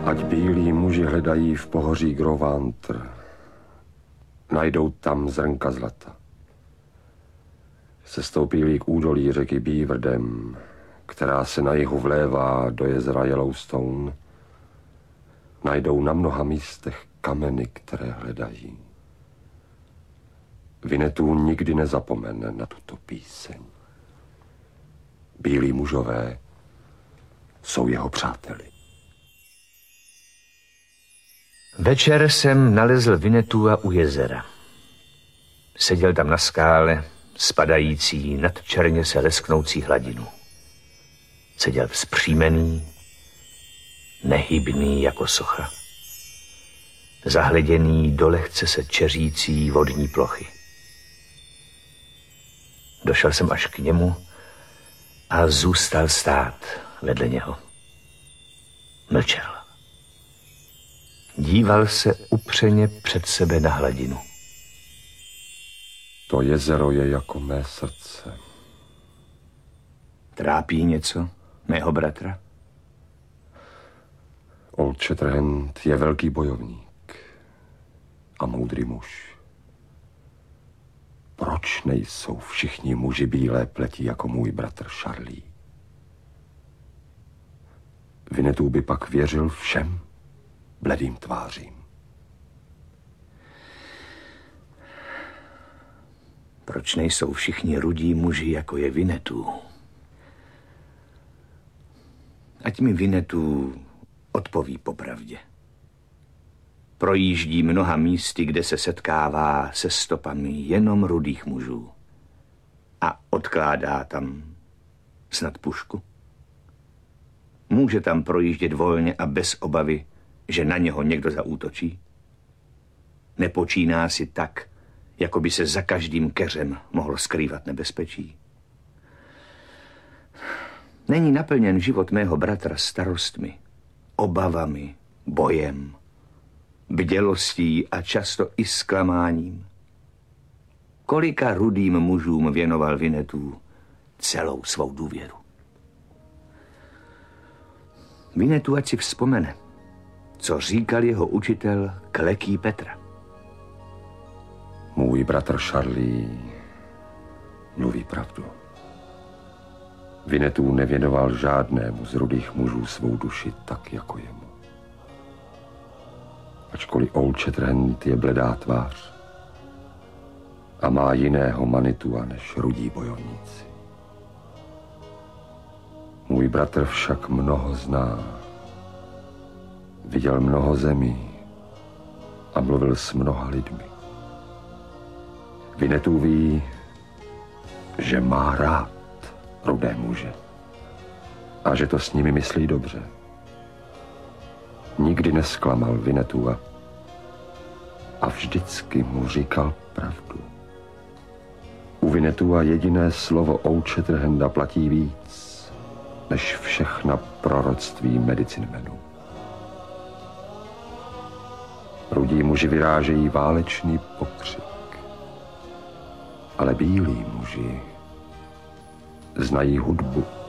Ať bílí muži hledají v pohoří Grovantr, najdou tam zrnka zlata. Sestoupí k údolí řeky Beaverdam, která se na jihu vlévá do jezera Yellowstone, najdou na mnoha místech kameny, které hledají. Winnetou nikdy nezapomene na tuto píseň. Bílí mužové jsou jeho přáteli. Večer jsem nalezl Winnetua u jezera. Seděl tam na skále, spadající nad černě se lesknoucí hladinu. Seděl vzpřímený, nehybný jako socha. Zahleděný do lehce se čeřící vodní plochy. Došel jsem až k němu a zůstal stát vedle něho. Mlčel. Díval se upřeně před sebe na hladinu. To jezero je jako mé srdce. Trápí něco mého bratra? Old Shatterhand je velký bojovník a moudrý muž. Proč nejsou všichni muži bílé pleti jako můj bratr Charlie? Winnetou by pak věřil všem bledým tvářím. Proč nejsou všichni rudí muži, jako je Winnetou? Ať mi Winnetou odpoví popravdě. Projíždí mnoha místy, kde se setkává se stopami jenom rudých mužů. A odkládá tam snad pušku. Může tam projíždět volně a bez obavy, že na něho někdo zaútočí? Nepočíná si tak, jako by se za každým keřem mohlo skrývat nebezpečí? Není naplněn život mého bratra starostmi, obavami, bojem, bdělostí a často i zklamáním? Kolika rudým mužům věnoval Winnetou celou svou důvěru? Winnetou ať si vzpomene, co říkal jeho učitel Kleký Petra. Můj bratr Charlie mluví pravdu. Winnetou nevěnoval žádnému z rudých mužů svou duši tak, jako jemu. Ačkoliv Old Shatterhand je bledá tvář a má jiného Manitua než rudí bojovníci. Můj bratr však mnoho zná. Viděl mnoho zemí a mluvil s mnoha lidmi. Winnetou ví, že má rád rudé muže a že to s nimi myslí dobře. Nikdy nesklamal Winnetoua a vždycky mu říkal pravdu. U Winnetoua jediné slovo Old Shatterhanda platí víc než všechna proroctví medicinmenů. Rudí muži vyrážejí válečný pokřik, ale bílí muži znají hudbu